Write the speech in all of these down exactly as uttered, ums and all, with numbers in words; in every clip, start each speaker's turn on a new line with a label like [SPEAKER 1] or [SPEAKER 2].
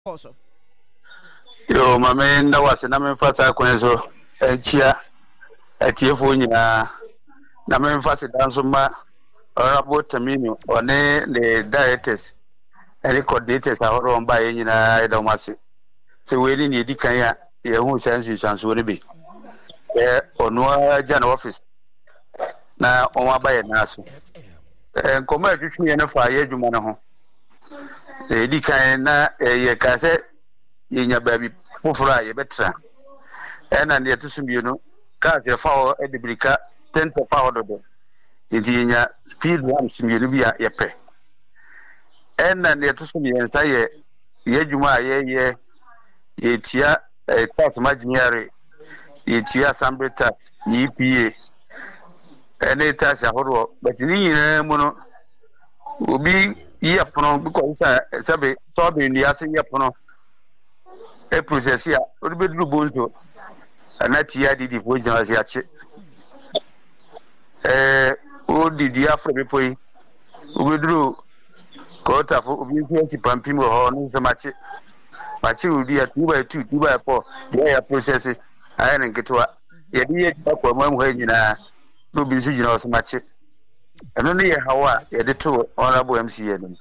[SPEAKER 1] Also.
[SPEAKER 2] Yo, my man, that was an amphata quenzo, and chia, a tearful nyina. Namen facet dansoma, or about Tamino, or ne the dieters, and the coordinators are all by in I don't want it. So we didn't need Dikaya, who sends you chance would be. Or no Jan office. Now, on my by a nasu. And come back to me and a fire, you man. The Dikana, a cassette. In your baby, Pufra, a better. And an yatusum, you know, cast your foul at the brica, ten to powder. In your speed ramps, you be a yepe. And an yatusum, and say, Yejuma, ye, ye, tia, a tax imaginary, ye, tia, sambre tax, E P A. And a tax a horror, but in a mono will be ye upon because I sabi, so be in the assay upon. A process here, would be blue bones, and that year did it was as yachi. Eh, oh, did the Afro people who drew quota for twenty pumping or so much. But you will be at two by two, two by four, they are processing. I didn't get to a yet up one way in a no busy or so much. And only how I the two honorable M C N.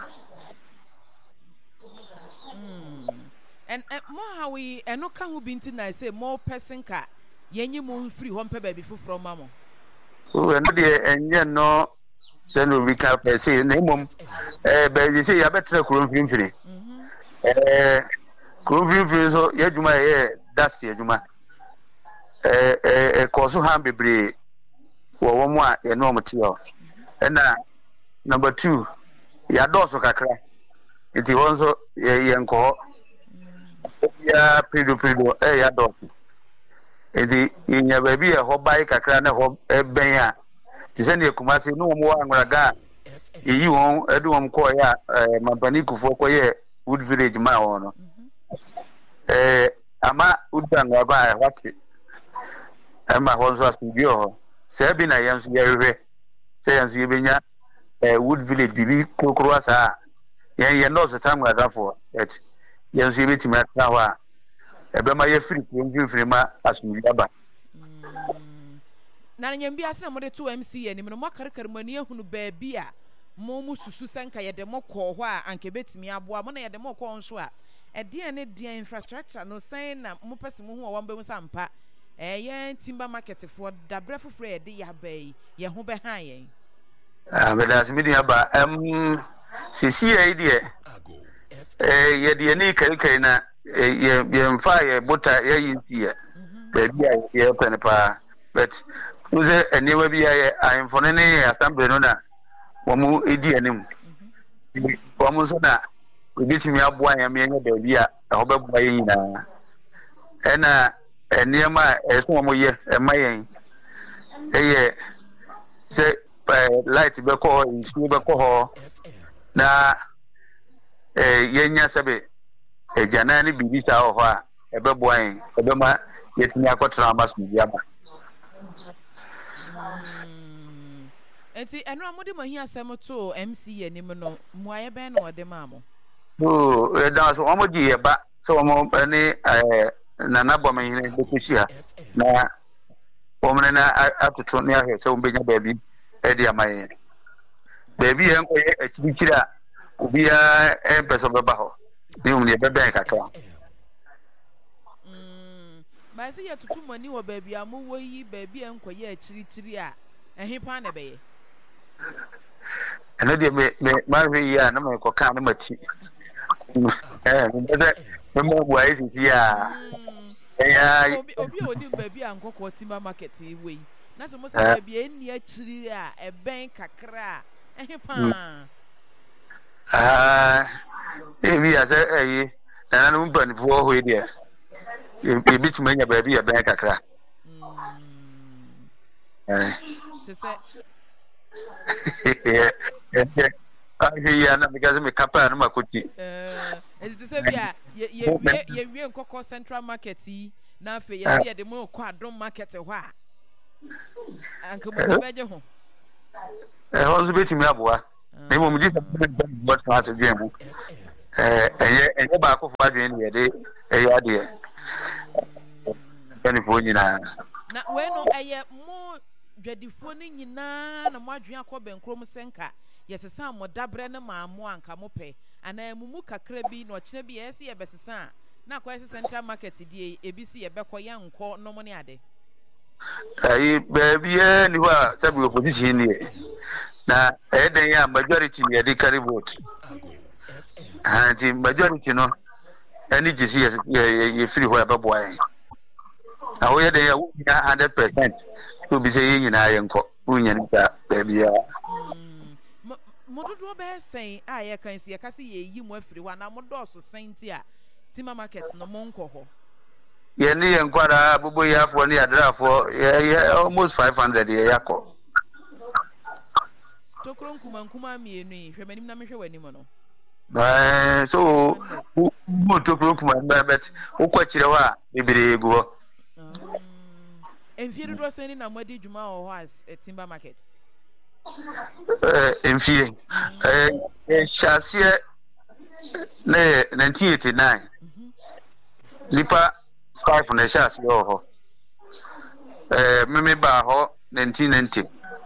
[SPEAKER 1] And more how we and no can who been to say more person car yenny moon free one pebble before from mamma.
[SPEAKER 2] Oh, and dear, and you know, send we can't say name um, eh, but you say I better Crum Free. Eh, Crum Free, so yet you my hair, that's the Juma. Eh, eh, Corso Hamby Bray, or one more, a normal material. And now, number two, Yadoso Kakra. It is also a young call. Ya prido prido eh ya do. Edi nya ba bi e ho bai kakra na ho ben a. Ti se ne kumase no mo angraga. Eyi won edu won ko ya mabani kufo ko ye Wood Village ma ho no. Eh ama udanga ba e wati. Ama ho so studio ho. Se bi na yansu ye hwe. Se yansu ye benya eh Wood Village bibi kokoro asa. Yen ye no se tam ngaga fo. Et yen si beti ma tawa e be ma ye free ko free ma asumi aba
[SPEAKER 1] na nyam bi ase na mo de two M C ni mo karkar mani ehunu ba bi a mo mu susu sanka ye de mo ko ho a anke betimi aboa mo na ye de mo ko nso a e de ne de infrastructure no san na mo pese mo hu o wamba mu sampa e ye timber market for dabre foforo ye de ya ba yi ye ho be han yen
[SPEAKER 2] ah be da asumi de aba em sisi e de eh ye de ni kai kai na ye ye mfa ye bota ye yinti ye baby ye pen pa but uze eniwe bi ye ayimfone ne assembly no na wo mu edi anim wo mu so na obitimi aboa ya me nya baby a ho beboa ye nyina ena eniema eso wo mu ye ema yen eye se light be ko nsu be ko ho na eh yenya sabe e jana ni bibisa ho a ebe boan ebe ma yetini akotra amasu biaba
[SPEAKER 1] enti eno amode mahi asem to M C ye nim no muaye ben no ode maamo
[SPEAKER 2] oh e da so omodi ye ba so mo ni eh nana bomahine bekushia na omne na atoto ne ahe so mbenya baabi e dia maye baabi en ko ye achibikira ubia e peso beba ho ni umne beba kakra
[SPEAKER 1] mm ba se ye tutu mani wo baabi amu wo yi baabi en ko ye achirichiri a ehipa na beye
[SPEAKER 2] eno de me me ma hwe ya na me ko kan na mati eh me de me mo bua isi ti ya
[SPEAKER 1] eh obi obi oni baabi ankoko timber market we na so mo sa baabi eni achiri a eben kakra ehipa
[SPEAKER 2] ah ebi ya se eh na na mpa ni fo ho e dia e bit manya baabi ya ben kakra
[SPEAKER 1] mm
[SPEAKER 2] eh
[SPEAKER 1] se se
[SPEAKER 2] eh ah ya na because me kapa na makoti
[SPEAKER 1] eh it is say bia ye ye ye wie nkoko central market yi na afa ye ye de mo ko adom market ho a anka mo beje ho
[SPEAKER 2] eh ho zo betimi aboa me mo mji but not again eh enye enye ba ko fa dwen ne de eh ya de bani fo nyina
[SPEAKER 1] na we no eye mo dwadifo ni nyina na mo adwen akọ benkrom senka yesesa mo dabre ne maamo anka mo pe ana mumu kakra bi no kire bi yesi ye besesa na kwa yesi central market die ebisi ye bekọ ya nkọ no mo ne ade
[SPEAKER 2] ai baby e ni wa sabi opposition ni na e den ya majority ni de carry vote ah the majority no any gc ye ye free ho ababo ai na wo ye den ya one hundred percent to be say ye nyina ye nkọ unya ni ta baby ya
[SPEAKER 1] mododo be sen a ye kan se ye kase ye yi mo afiri wa na modoso senti a tima market no mo nkọ ho
[SPEAKER 2] ye ni ye nkwara bubu ya fo ni adrafo ye ye almost five hundred ye yakọ
[SPEAKER 1] tokro nkuma nkuma mienu yi hwemanim na mehwe wani mo no
[SPEAKER 2] eh so mo tokro nkuma bet ukwa kire wa bibire egu
[SPEAKER 1] enfie do seni na modi djuma o ho as timber market
[SPEAKER 2] eh enfie eh chasie ne nineteen eighty-nine lipa five na chasie o ho eh meme ba ho nineteen ninety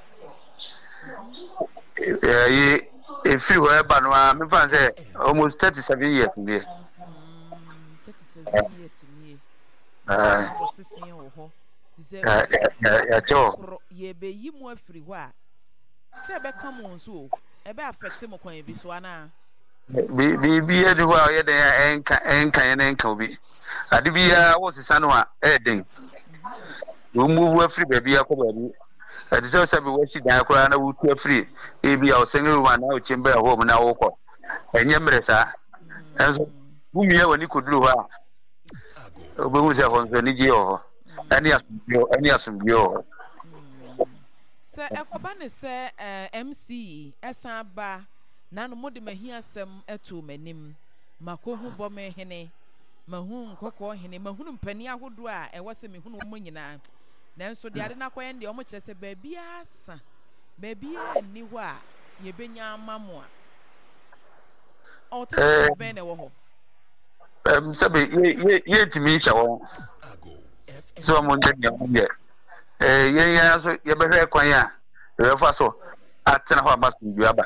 [SPEAKER 2] eh if you were ba no a me fan say almost thirty-seven years be
[SPEAKER 1] thirty-seven years ni
[SPEAKER 2] eh
[SPEAKER 1] sisi o ho
[SPEAKER 2] ya ya cho
[SPEAKER 1] ye be yi mo afiri ho a se be ka mo nso e be affect mo kwan bi so ana
[SPEAKER 2] bi bi bi e di ho a ye den enka enka ye enka obi ade bi ya wo sisa no a e den wo move afiri ba bi akọ ba bi ade se se be wo si dan akọ na wo tu afiri e bi a o sengi wa na o chimba ho mo na wo kọ enye mre sa enso bu mi ya woni koduru ho a obehu se ho nso ni ji ho ani asubio ani asubio
[SPEAKER 1] se ekoba ne se M C esan ba na no mode mahia sem etu manim makohu bo me hene mahu nkokọ hene mahu mpani ahodo a ewo se mehunu mo nyina nanso de ade na koye de omo kire se ba bia asa ba bia ni ho a ye benya amamo a alternative ben e wo ho
[SPEAKER 2] em sabe ye ye timi cha won so mo ndẹ ye eh ye ya so ye be hwe kwan a ye fa so atena ho abasu duaba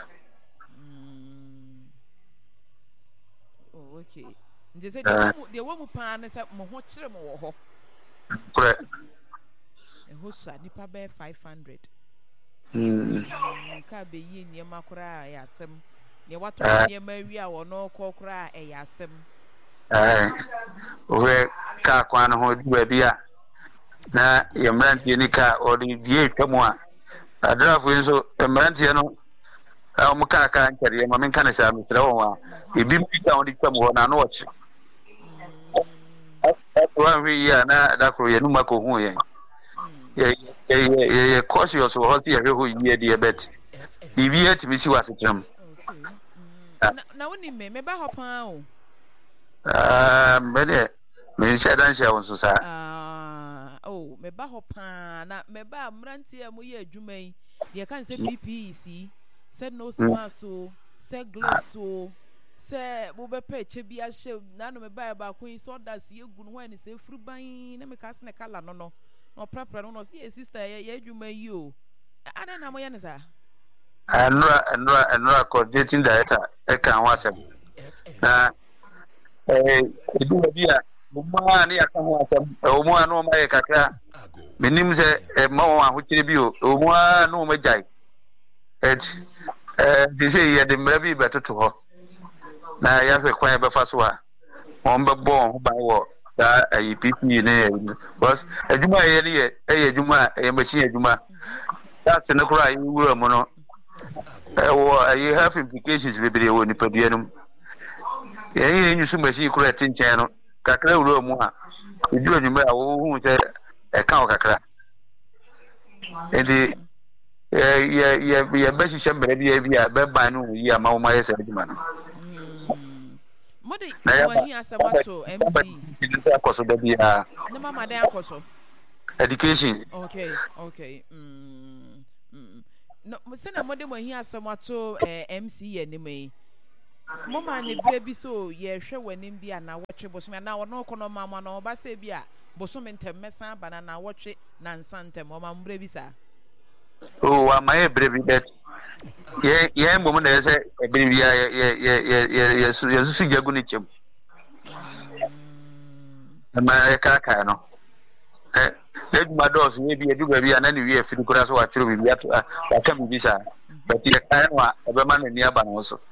[SPEAKER 1] oh okay nje se de wo de wo mu pa ne se mo ho kire mo wo ho
[SPEAKER 2] correct
[SPEAKER 1] e ho so nipa be five hundred
[SPEAKER 2] mm
[SPEAKER 1] ka be yi niam akora ya asem ne wato niam awi a wo no kokora e ya asem
[SPEAKER 2] eh we ka kwan ho duba bia na yemrantie ni ka odi die twamo a adrafo nso yemrantie no a mo ka ka nkere ma men kana sha misra won a ebi mi ka odi twamo ho na no ochi wa wi ya na da kro ye numa ko hu ye ye ye ye cautious ho ti ye ho ye die bet bibi etimi si wasetram
[SPEAKER 1] okay na woni me me ba hopan o
[SPEAKER 2] ah bede me sha dan sha won so sa
[SPEAKER 1] ah oh me ba hopan na me ba mrantie mo ye adwuma yi ye kan se P P E si se nose mask so se gloves so se bo be pa che bia hye na no me ba ba ko yi so da se egu no ho ani se furu ban na me ka se ne kala no no no prapra no no se sister ye adwuma yi o ana na mo ye ne sa
[SPEAKER 2] anura anura anura coordinating director e kan wa se na eh edu bia mo ma ni aka ho asem o mo anu ma ye kakra menim se ma wo ahokire bi o o mo anu ma jai et eh di se ye de mra bi betoto ho na ya fe kwan be fa so a on be bon ho ba wo da ayi P P ne because adwuma ye ne ye e adwuma e machine adwuma that's ne kura yi wura mo no eh wo ayi have implications be be wo ni paduanum ye ye nyu su machine kura tinchen no kakra wura mo a edu adwuma a wo hu se e kan o kakra edi ye ye ye be hihye mbere bi bi a be ban no yi ama wo ma ye se adwuma no
[SPEAKER 1] modi wa hi asamato M C
[SPEAKER 2] akoso da bia
[SPEAKER 1] na mama dan akoso
[SPEAKER 2] education
[SPEAKER 1] okay okay mm mm no se na modi wa hi asamato M C ye ni mai Mama ne brebi so ye hwe wanim bia na wotwe bosome na wono kono mama na oba se bia bosome ntem mesa bana na wotwe na nsantem o mam brebi sa
[SPEAKER 2] oh wa my brebi that ye ye mom na say brebi ya ye ye ye ye ye su su jagu ni chem ma e ka ka no eh le ma dos we bi edu bia na ni we afi kura so wa twero bi ya ta ka bi sa but ye ka no a be ma na ni aba no so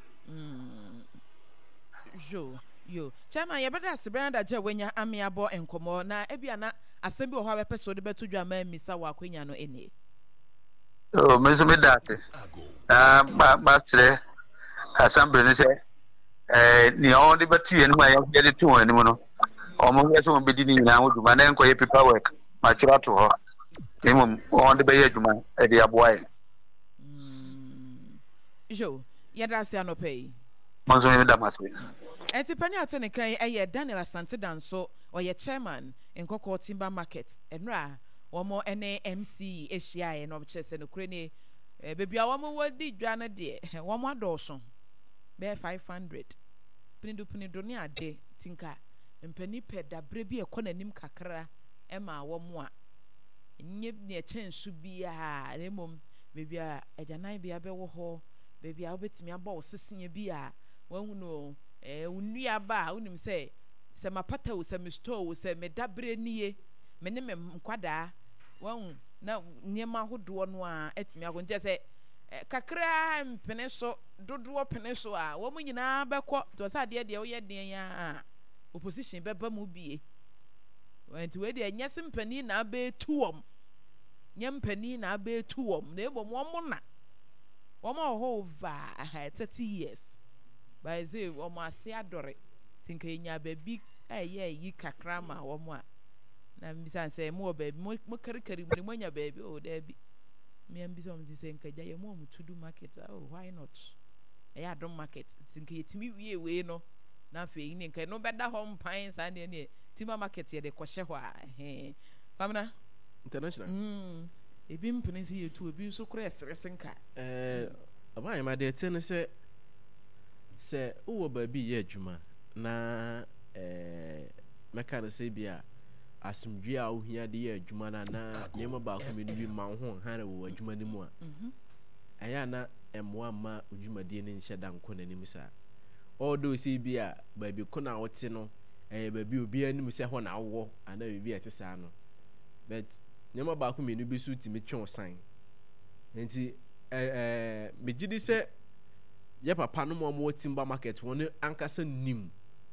[SPEAKER 1] yo yo chama ye beda sebranda je wenya amiabo enkomo na ebia na asem bi wo ha bepe so de beto dwa ma misa wa kwenya no ene
[SPEAKER 2] oh me so me date ah ba ba tre assembly ni se eh ni on de betu ye no ma ye de tu ani mu no o mo ye so be di ni na wo duma na enko ye paperwork ma chira to ho emo on de be ye duma e de aboa ye
[SPEAKER 1] yo ye da se anopai
[SPEAKER 2] mo so me da maswe
[SPEAKER 1] enti pani atone kan eye Daniel Asante Danso oye chairman Nkoko Timber Market enra womo ene M C ehia e no chese no kure ni bebia womo wadi dwa na de womo adosho be five hundred pinidu pinidu ni ade tinka mpani peda brebi e konanim kakra e ma womo a nye ne chensu bia remom bebia ejanan bia be wo ho bebia obetimi aba osese bia wahunu eh unua ba unim se se mapata wo se misto wo se medabre nie me ne me nkwada wahu na niema hodo no a atimi agonje se kakra mpene so dodo pene so a wo munyina bekọ to sa de de wo ye den ya opposition beba mu bie wanti we de nyase mpani na abe tuom nyempani na abe tuom na ebom wo mo na wo mo ho va thirty years by say wo mo ase adore tinka nya baby eye yi kakra ma wo mo a na mbisa say mo baby mo karikari mo nya baby o da bi me mbisa mo say nka ja ye mo mo to do market oh why not e ya do market tinka yetimi wie we no na fe ni nka no beda home pine sa ne ne Timber Market ye de kwhye ho a he famna
[SPEAKER 3] international
[SPEAKER 1] mm ebi mpene si yetu ebi so kura esrese nka
[SPEAKER 3] eh abai ma de tene se se uwo baby ye adwuma na eh meka no se bia asumdwe a ohia de ye adwuma na na nyema ba ko me bi ma ho hare wo adwuma ni mu a mhm aya na emwa ma adwuma de ne nhye dan ko nanim sa odo se bia baby ko na wote no eh baby obi anim se ho na wo ana bibi ete sa no but nyema ba ko me bi su timi twon san enti eh eh megidi se ye papa no mo Timber Market woni ankasa nim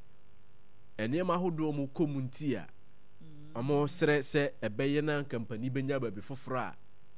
[SPEAKER 3] enema hodo mo komunti a amo sere se ebeye na company benya baby foforo a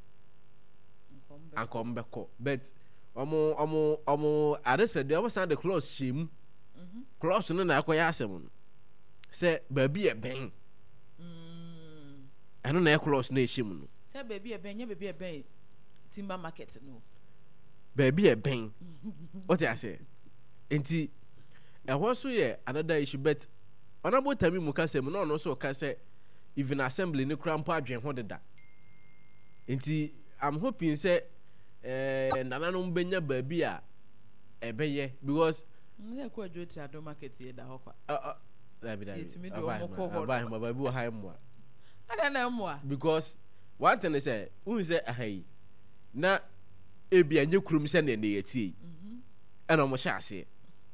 [SPEAKER 3] ankombeko but omo omo omo adesre de omo the close shim mhm close no na akoya asem no se baby e ben mm eno na close na eshim no
[SPEAKER 1] se baby e ben ye baby e ben Timber Market no
[SPEAKER 3] baby e ben what I say enti e ho so ye another issue but honorable Tami Mukasem no no so ka say even assembly ni krampo adwen ho deda enti I'm hoping say eh nananom benya baby a ebeye because
[SPEAKER 1] nle ko adwo ti ado market ye da hokwa
[SPEAKER 3] uh that be that abai ma baby wo high mo
[SPEAKER 1] ada na mo
[SPEAKER 3] because one thing is say who say ahai na ebi anye kurum se na ne yati mhm ena mo sha ase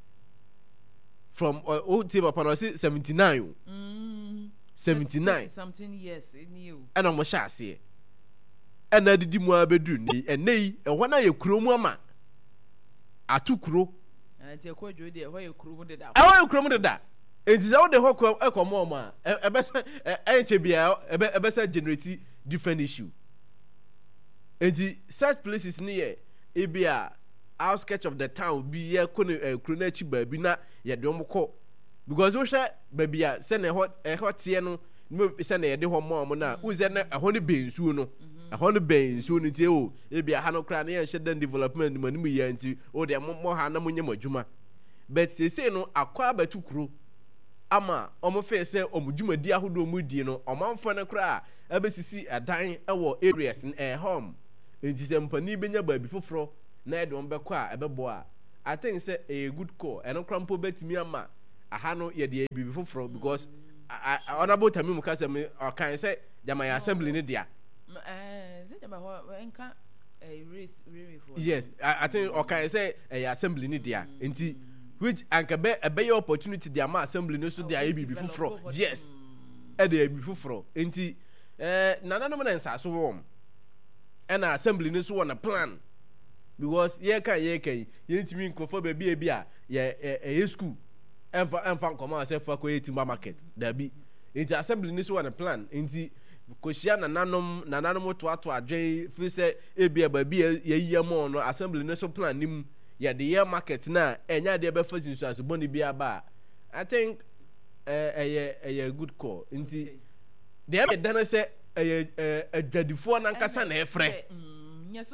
[SPEAKER 3] from o Timber papa seventy-nine mm seventy-nine
[SPEAKER 1] something years in you
[SPEAKER 3] ena mo sha ase ena didi mu abedu ni enei e hona ye kurom ama atukuro
[SPEAKER 1] anti ekwadwo de ho ye kurom de da
[SPEAKER 3] e ho ye kurom de da enti se wo de ho ekomo ma e be se e enche bia e be e be se generate different issue enti such places near ebia outskirts of the town be ye kone krona chi ba bi na ye de omko because wo hwe ba bia se na hot e hotie no se na ye de ho mo na uze na ho ne bensu no ho ne bensu no tie o ebia ha no kra na ye hye dan development mani mu ye nti o de mo ha na munye madwuma but se se no akwa batukuro ama omo fe se omudwumadi ahodo omudi no omanfo na kra abesisi adan ewo areas eh home enti se mpani benya baabi foforo na edom beko a ebebo a I think say a good call and crampo bet me ama aha no ye dey be foforo because I honorable Tamimu ka say me or kan say jama assembly ni dia
[SPEAKER 1] eh say jama ho enka eh race race for
[SPEAKER 3] yes I, I think or kan say eh assembly ni dia enti which anka be e be your opportunity dia ma assembly no so dia e be foforo yes e dey be foforo enti eh nananom na nsaso wom and assembly ni so on a plan because ye kan ye kan ye ntimi nkofo ba bia bia ye eh school emfa emfa nkoma say for ko etimba market da bi enti assembly ni so on a plan enti ko hia nananom nananom to ato adwen fi say e bia ba bia ye yiyam no assembly ni so plan nim ye the year market na enya de be facing so as boni bia ba I think eh eh eh good call enti de be dan say eh eh adwadifo na nkasa na efre
[SPEAKER 1] yes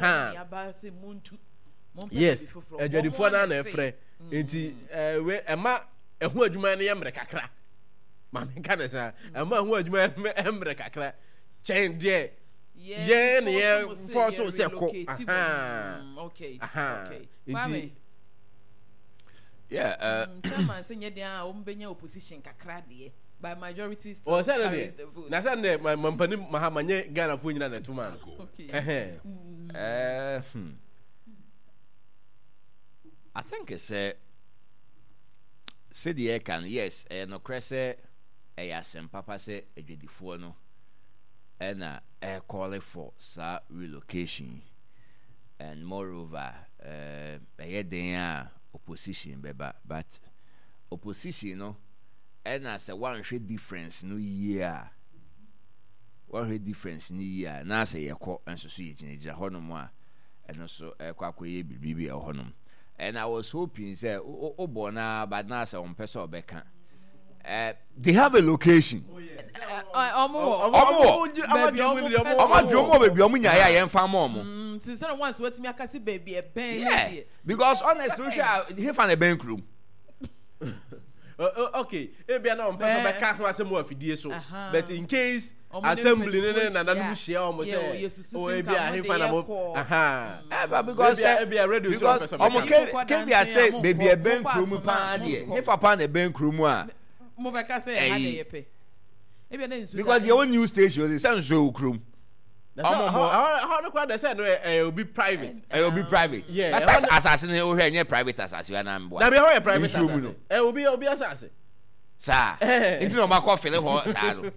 [SPEAKER 3] adwadifo na na efre enti eh we ema ehu adwuma na ye mre kakra ma me ka na sa ema ehu adwuma na emre kakra chen de ye ne ye for so se ko aha
[SPEAKER 1] okay okay
[SPEAKER 3] enti
[SPEAKER 4] yeah uh
[SPEAKER 1] chairman say nye dia o mbenya opposition kakra de by majority still
[SPEAKER 3] oh,
[SPEAKER 1] carries the vote.
[SPEAKER 3] Na say na mampani mahamanye Ghana fo nyina na tuma.
[SPEAKER 1] Okay.
[SPEAKER 3] Eh.
[SPEAKER 4] Uh, hmm. I think it's a city can yes, eh no crese eh yasem papa say edwedifo no eh na eh call for sa relocation and moreover eh eh den opposition beba but opposition no and as a one shade difference no year one shade difference ni year na say ye call and so so ye ginejira honom a and so e kwa akoye bibi e honom and I was hoping say o bona but na say on person obeka eh they have a location
[SPEAKER 1] omo
[SPEAKER 4] omo
[SPEAKER 1] omo
[SPEAKER 4] omo baby omo nya ya ye mfa mo omo
[SPEAKER 1] since no once wetimi akase baby e ben
[SPEAKER 4] because honestly he fan a bank room.
[SPEAKER 3] Uh, okay, ebia na on person be ka ho asem wo afidie so but in case assembly ne na na no share o mo say o ebia he fa na mo aha
[SPEAKER 4] eh because
[SPEAKER 3] ebia radio so on person
[SPEAKER 4] o mo ke bia say baby e bank room pa de he fa pa na bank room a
[SPEAKER 1] mo be ka say ha de yepe ebia na nsu
[SPEAKER 4] because the one news station is say so room
[SPEAKER 3] how how no kwada say no e obi private
[SPEAKER 4] e obi private
[SPEAKER 3] yeah
[SPEAKER 4] as assassin o hwe nye private assassin na mbo
[SPEAKER 3] na be how private assassin e obi obi assassin
[SPEAKER 4] sa into no ma coffee le ho sa no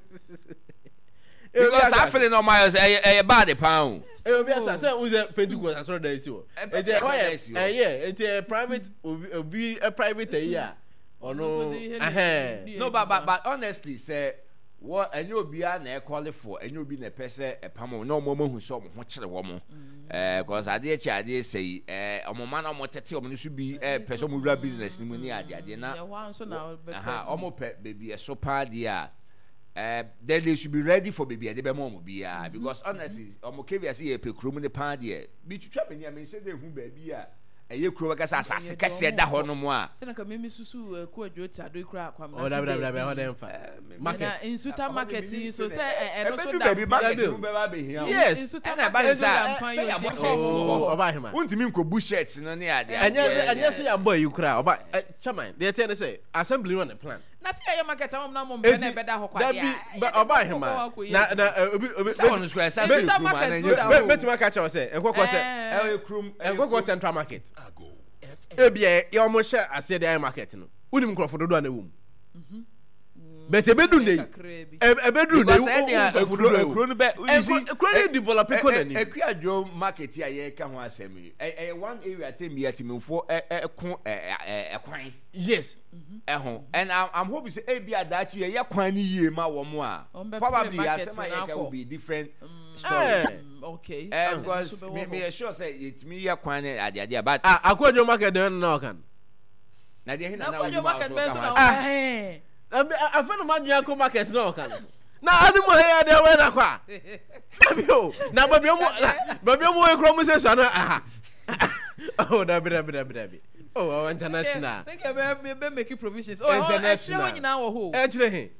[SPEAKER 4] because I feel no my e bad pound
[SPEAKER 3] e obi assassin u ze Pentecost asoro da isi wo e je ho e yeah e private obi a private e ya ono eh
[SPEAKER 4] no but but honestly say what any obia na e call for any obi na pese e pam no mo mahu so mo ho kire wo mo eh cause ade echi ade say eh omoma na mo tete o mo so bi eh pese mo wura business ni mo ni ade ade na aha omo pe baby e so pa de a eh then they should be ready for baby ade be mo mo bia because honestly omo kevia say e pe krom ni pa de bi twitwa me ni am say dey hu ba bia eye kuro ka sa asase kase da ho no mo a
[SPEAKER 1] tena ka memi susu ku adwota do kura akwam na
[SPEAKER 3] oh da da da ho dem fa
[SPEAKER 1] market insuta market so say e no so
[SPEAKER 4] da market no be ba be hia
[SPEAKER 3] yes
[SPEAKER 1] insuta
[SPEAKER 4] na ba
[SPEAKER 1] say
[SPEAKER 3] oba hima
[SPEAKER 4] untimi nkobu shirts no ne ade
[SPEAKER 3] anya anya say aboy you kura oba chairman they tell say assembly on the plan
[SPEAKER 1] na say your market am na mo mbe na be da ho kwa dia
[SPEAKER 3] oba hima na na obi obi
[SPEAKER 4] on square say
[SPEAKER 3] metima ka cha say enkoko say
[SPEAKER 4] e krum
[SPEAKER 3] enkoko central market ebia ya omo share ase the market no unim krofo dodo na wom but ebedu nei ebedu nei
[SPEAKER 4] ekuro no be
[SPEAKER 3] ekuro develop economy
[SPEAKER 4] ekwadwo market ya ye ka ho asemi eh one area temi atimfo ekon ekwan
[SPEAKER 3] yes
[SPEAKER 4] ehon and i'm, I'm hoping say ebia that ye ye kwan ni yie ma wo mo a probably asema ye ka will be different story
[SPEAKER 1] okay
[SPEAKER 4] eh because me me sure say it me ye kwan ade ade but
[SPEAKER 3] ah akwadwo market den na kan
[SPEAKER 4] na de hina na
[SPEAKER 1] akwadwo market be so na eh
[SPEAKER 3] afeno madua ko market na kan na adi mo he ade we na kwa babio na babio mo babio mo e kro mo se so na aha oh da bi da bi da bi da bi oh international
[SPEAKER 1] think be be make provisions oh international e nyina wo ho
[SPEAKER 3] e kire he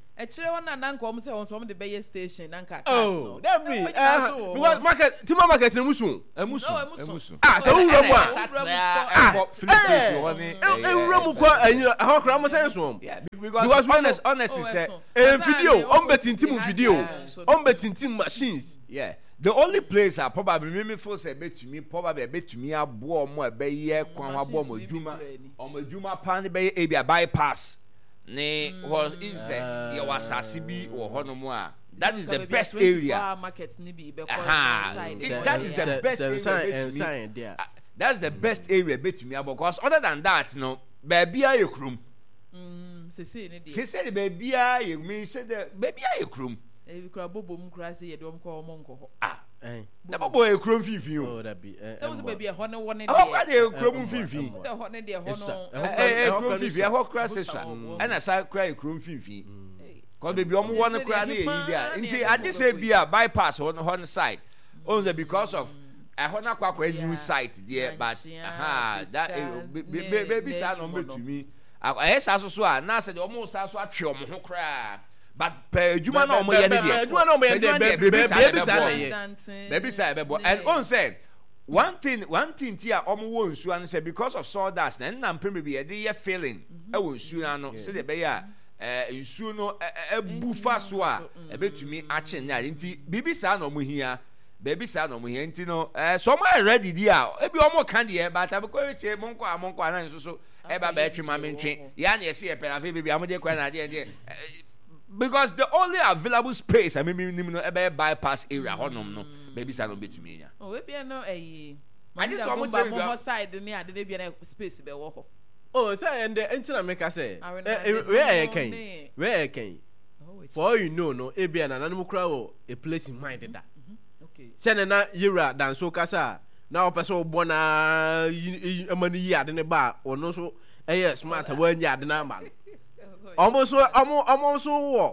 [SPEAKER 1] A children and uncle say on some of the Bay station, Uncle.
[SPEAKER 3] Oh, that be because market, Tima market in Musu.
[SPEAKER 4] Emusu, Emusu.
[SPEAKER 3] Ah, so who
[SPEAKER 4] Ramu?
[SPEAKER 3] And you know, how come sense from?
[SPEAKER 4] Yeah, because honest, honestly, say,
[SPEAKER 3] a video, on betting team video, on betting team machines.
[SPEAKER 4] Yeah. The only place I probably me feel say bet to me probably bet to me a boy more be ye kwan wa boy mo juma or mo juma pan be e be bypass ne was if say you was asibi or hono mo a that is the best area
[SPEAKER 1] market ni bi be
[SPEAKER 4] that is the best area that's the best area bet to me because other than that no baby a krum
[SPEAKER 1] mm se se ne dey
[SPEAKER 4] se se baby a you mean say the baby a krum
[SPEAKER 1] e kura bobo mu kura se ye de omko omo nko ho
[SPEAKER 4] ah eh na bobo e krom fifi o
[SPEAKER 3] oh that be eh
[SPEAKER 1] so so baby e ho ne wo ne
[SPEAKER 4] de oh kwa de krom fifi
[SPEAKER 1] de ho ne de ho no
[SPEAKER 4] eh eh krom fifi e ho kura se swa e na sa kura e krom fifi cause baby omo wo ne kura na e yi dia nti ade say bia bypass ho no ho side only because of I want to go a new site there, but aha, that baby sa no me to me. I yes aso so a na say the almost aso atwe omo ho kra. But per juma na omo ye ne there.
[SPEAKER 3] Juma na omo ye there baby sa na ye.
[SPEAKER 4] Baby sa be bo. And on say one thing one thing ti a omo wo nsu an say because of sawdust na na mpem be ye dey ye feeling. E wo nsu ano say the be ya eh nsu no e bufa so a e betumi a che na nti bibi sa na omo hia. Baby sa no mo henti no eh so mo ready dia e bi omo kan dia but abiko eche mo nko amonko ana nso so e ba ba etwe ma mentwe ya na yesi e pera fe baby amode kwa na dia dia because the only available space I mean nim no e be bypass area honom no baby sa no betumi nya
[SPEAKER 1] oh we bi no eh
[SPEAKER 4] I just want to tell you
[SPEAKER 1] mo side ni ade de bi na space be wo ho
[SPEAKER 3] oh say and the entina make us say where can where can for all you know no e bi na nanim kra wo a place in mind that sene na yira dan so kasa na opeso obo na amani yi ade ne ba ono so eh smart wa nya ade na ma omo so omo omo so wo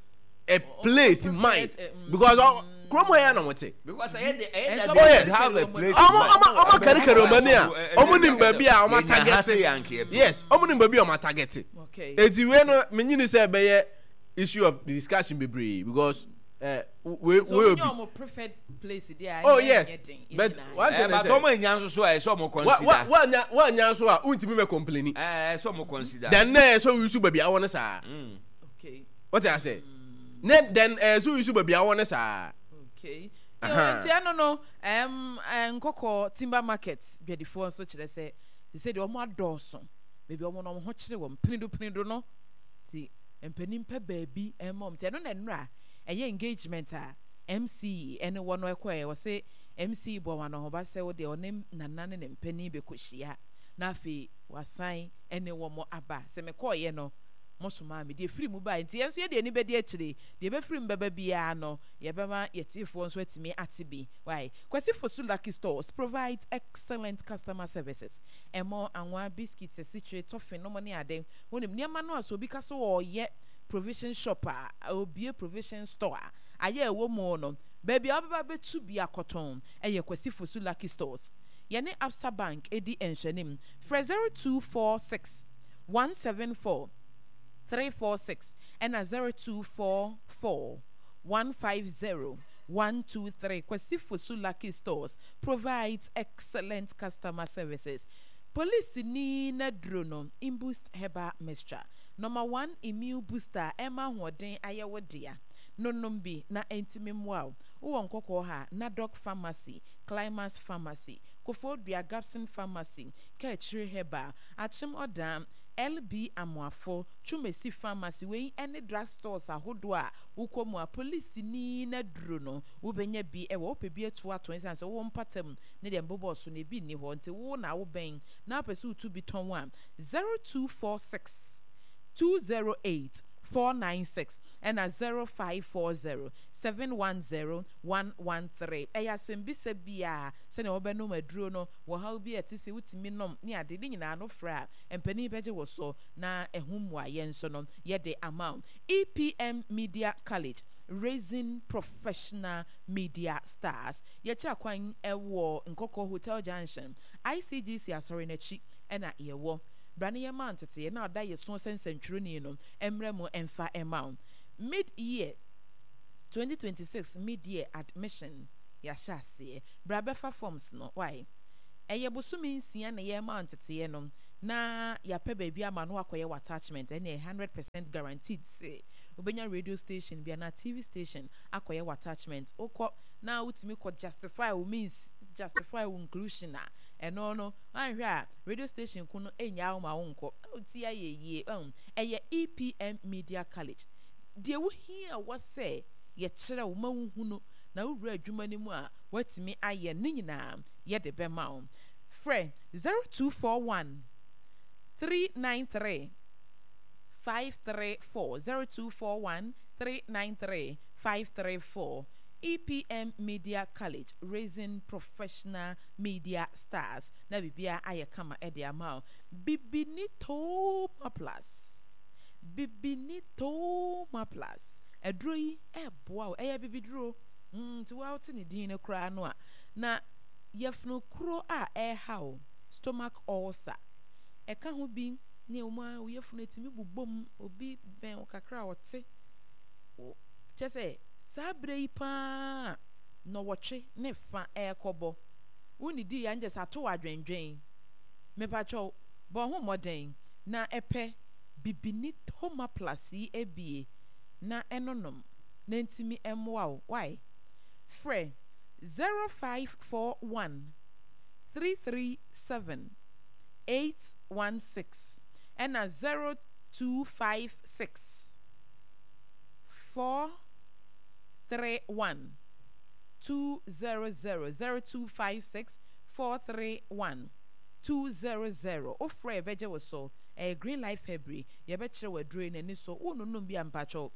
[SPEAKER 3] a place in mind because kromo ya na mote
[SPEAKER 4] because I had the have a place
[SPEAKER 3] omo omo omo kare kare omani a omo nim ba bi a omo target yes omo nim ba bi a omo target
[SPEAKER 1] okay
[SPEAKER 3] eti we no menyini say be ye issue of the discussion be brave because Uh, we
[SPEAKER 1] so
[SPEAKER 3] we
[SPEAKER 1] your preferred place there.
[SPEAKER 3] Oh yes, but one thing
[SPEAKER 4] is that nyanso so e so mo consider.
[SPEAKER 3] What what what nyanso a untimi me complain.
[SPEAKER 4] Eh so mo consider.
[SPEAKER 3] Then na so we su baby awon sa.
[SPEAKER 1] Okay.
[SPEAKER 3] What I say? Ne then eh so we su baby awon sa.
[SPEAKER 1] Okay. You know, no no um nkoko timber market dwedifo so kire say they say the omo adoso. Baby omo no ho kire wo pinido pinido no. Ti empanim pe baby emom ti no na nra eye engagement a M C ene wono ekwe wo se M C bo wano ho ba se wo de onem nanane ne mpani be kohia na afi wasan ene wo mo aba se me ko ye no mo soma me de free mu ba nti enso ye de ni be de akire de be free mbaba bia no ye be ma yetifo nso atimi atibi why kwasi Fosu Lucky Stores provides excellent customer services emo anwa biscuits situate toffee no money ade wonim niam no aso bi kaso wo ye provision shopper obie provision store aye ewo mo no baby ababa betu bia cotton eye kwasi Fosu Lucky Stores ye ne Absa Bank edi enhwenim for zero two four six one seven four three four six and a zero two four four one five zero one two three kwasi Fosu Lucky Stores provides excellent customer services. Police ni na drono imboost heba mixture number one immune booster Emma Hoden ayawodia no numbi na intimim wow uwo nkoko ha na Doc Pharmacy Climax Pharmacy Kofodria Gapson Pharmacy Ketchre heba achim odam L B Amoafo Chumesi Pharmacy we any drugstores ahodo a ukomu a police ni na drono ubenya bi e wo pe bi eto ato ense wo mpatam ne dem bobo so ne bi ni ho nte wo na wo ben na pesu tu bi ton one zero two four six two zero eight four nine six and a zero five four zero seven one zero one one three. Eya sembisa bia se ne obe no maduro no wo ha bi etise wutimi nom ne ade ni nyina no fra empani beje wo so na ehum wa ye nso no ye de amount E P M Media College raising professional media stars ye cha kwan ewo nkoko hotel junction I C G C asori na chi ena ye wo brane ye man tete na oda ye so sensentwuro ni no emre mo emfa amount mid-year twenty twenty-six mid-year admission yɛahyɛ aseɛ bra bɛfa forms no why ɛyɛ bosome nsia na yɛ ma nteteɛ no na yɛapɛ baabi ama no akɔyɛ wɔ attachment ɛne one hundred percent guaranteed sɛ wobɛnya radio station bia na T V station akɔyɛ wɔ attachment wokɔ na wotumi kɔ justify wo means justify wo inclusion a ɛno no anhwɛ a radio station ko no ɛnya wo ma wo nkɔ woti ayɛ yie um ɛyɛ E P M Media College deɛ wohia wɔ sɛ yɛkyerɛ wo ma wo hu no na wowura adwuma no mu a watumi ayɛ ne nyinaa yɛde bɛma wo frɛ zero two four one three nine three five three four zero two four one three nine three five three four E P M Media College raising professional media stars na bibia ayɛ kama ɛde ama wo bibinito plus bibinito plus ɛduro yi ɛboa wo ɛyɛ bibiduro mm ti wa wote ne din ne kura no a na yɛfno kuro a ɛha wo stomach ulcer ɛka ho bi ne wo ma wo yɛfno etimi bubom obi bɛn kakra wote wo kyɛ saa bere yi paa no wɔtwe ne fa ɛkɔbɔ woni di ya nje sato wadwendwen mepatwo bɔ ho modern na ɛpɛ bibini homa plus yi ebie na ɛnonom na ntimi ɛmoa wo why frɛ zero five four one three three seven eight one six ɛna zero two five six four three one two zero zero zero two five six four three one two zero zero o frɛ bɛgye wo so eh, Green Life February yɛbɛkyerɛ waduro n'ani so wo no no bi ampatwo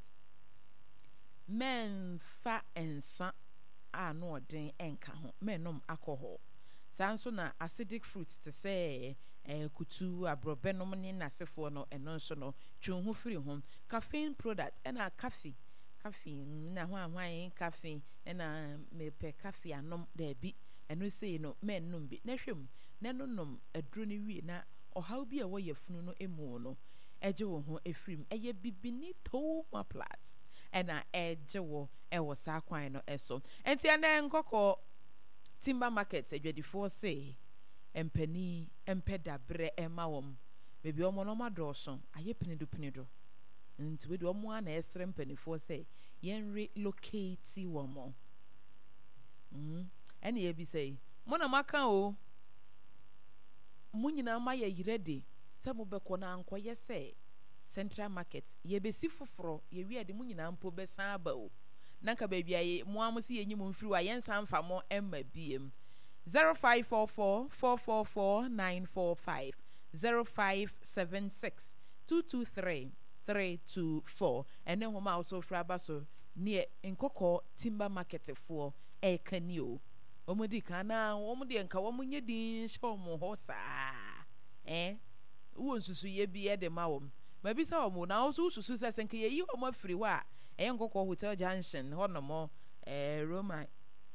[SPEAKER 1] men fa ensa a no ɔden ɛnka ho menom alcohol saa nso na acidic fruits te sɛ eh, kutu abrɔbɛnom ne nasefoɔ no ɛno nso no twe ho firi ho caffeine product ɛna coffee coffee na ho ahwan coffee ɛna mepɛ coffee anom da bi ɛno sei no menom bi na hwem na no nom aduro ne wie na ɔhaw bi a wɔyɛ funu no emu no ɛgye wo ho efrim ɛyɛ bibini toma plus ɛna ɛgye wo ɛwɔ saa kwan no ɛso enti ɛna nkɔkɔ timber market adwadifoɔ se empani empɛ dabrɛ ɛma wɔm bebi ɔmo no madɔɔso ayɛ pinido pinido nti we de ɔmo ana ɛsrɛ mpanifoɔ sɛ yɛnre locate wɔn mm ɛna yɛ bi sɛ mo na maka o mo nyina ma yɛ yirede sɛ mo bɛkɔ na ankɔyɛ sɛ central market yɛbɛsi foforo yɛwie de mo nyina mpo bɛsan aba o nanka baabi aye mo am si yɛnyi mo mfiri wa yɛnsan fa mo ɛma biem zero five four four four four four nine four five zero five seven six two two three three two four ɛne homa also fra ba so near nkɔkɔ timber market for e kanio omudi kana omudi enka womunye din hye mo ho saa eh wo nsusu ye bi e de ma wom ma bi sa wo na also susu sa senke ye yi wo afiri wa e nkɔkɔ hotel junction hono mo eh Roma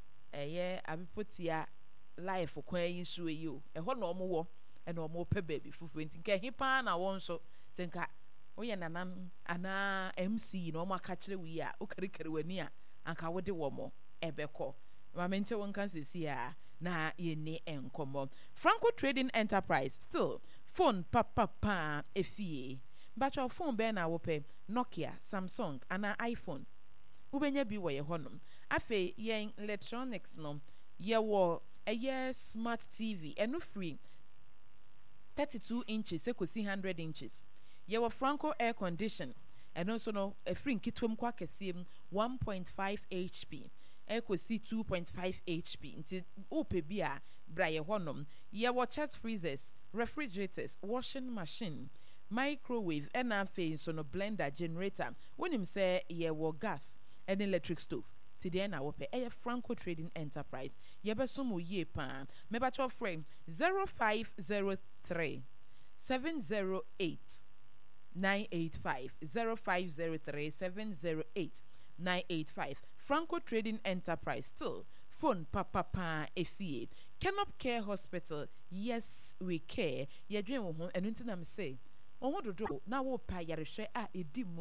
[SPEAKER 1] eh abipotia life kwan yi so yi o e hono mo wo e na mo pe baby fufu nti nke hi pa na won so senka oye nanan ana M C no ma ka kire wi a o karikari wani a anka wode wo mo ebekọ ma mente won kan sesi a na ye ni enkomo Franco Trading Enterprise still phone papa pa efie but your phone be na wo pe Nokia Samsung ana iPhone ubenya bi wo ye honom afe yen electronics no ye wo eye smart T V eno free thirty-two inches ekosi one hundred inches ye wo Franco air condition and also no a free kitwom kwa kesim one point five H P ekosi two point five H P nti ope bia bra ye honom ye wo chest freezers refrigerators washing machine microwave and afi so no blender generator wonim say ye wo gas and electric stove today na wo pe e Franco Trading Enterprise ye be so mo ye pa me ba cho frame zero five zero three seven zero eight nine eight five zero five zero three seven zero eight nine eight five Franco Trading Enterprise still phone papa pa efie Kenop Care Hospital yes we care ye dwen wo ho enu ntina me say wo ho dodo na wo pa yarehwe a edimu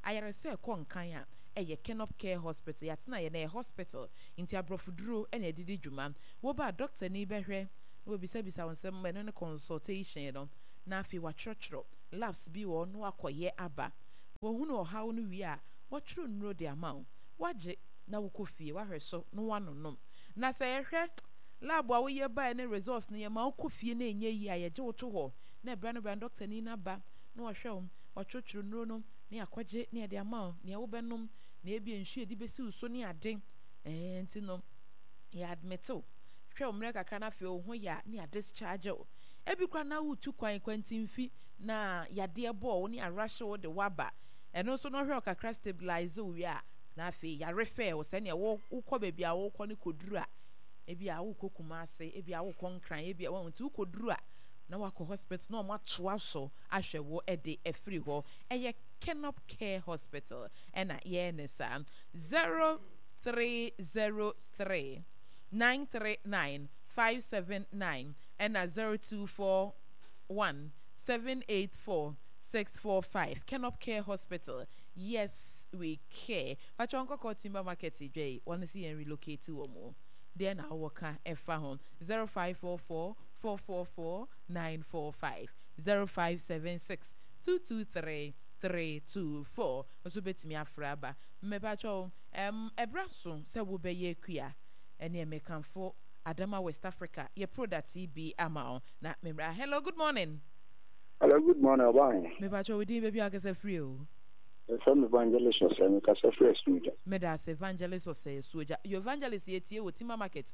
[SPEAKER 1] ayare se ko nkan a eye Kenop Care Hospital yatena ye na hospital inti abrofuduro ene edidi dwuma wo ba doctor ni behwe wo bisa bisa wonsem me no consultation no na afi wa chrochro labs bi wo no akoye aba wo hu no hawo no wi a wo chro nro de amount waje na wo kofie wa hweso no wanonom na se yehwe lab a wo ye ba ne results ne ye ma wo kofie na enye yi a ye je wo to ho na bra no bra doctor ni na ba na wo hwem wo chrochro nro no ne akwaje ne de amount ne wo benom na ebi enhwe di besi uso ne aden eh enti no ya admito hwe omre kakra na fe ho ya ne discharge o ebi kwa na utu kwan kwantimfi na yade ebo wo ne arashe wo de waba eno so no hwe kakra stabilize wo ya na fe ya refer wo se ne wo ukọ bebi a wo kọ ne koduru a ebi a wo kokuma ase ebi a wo konkran ebi a wo nti koduru a na wako hospital no ma toa so ahwe wo e de efiri ho eye Kenop Care Hospital ena ye ne sa zero three zero three nine three nine five seven nine ena zero two four one seven eight four six four five Kenop Care Hospital. Yes, we care. Pachonko ko Timber Market J wanna see and relocate to Omo. Then I work efa home zero five four four four four four nine four five zero five seven six two two three three two four. Also bet me afraba. Me pacho um ebraso se wo be ye kuya ene me kan for Adama West Africa. Ye product T B amao na memra. Hello, good morning.
[SPEAKER 5] Hello, good morning. Bye.
[SPEAKER 1] Me pacho we din baby akase free o.
[SPEAKER 5] Some evangelist or say me kase free studio.
[SPEAKER 1] Me da se evangelist or say soja. Your evangelist ye tie wo Timber Market.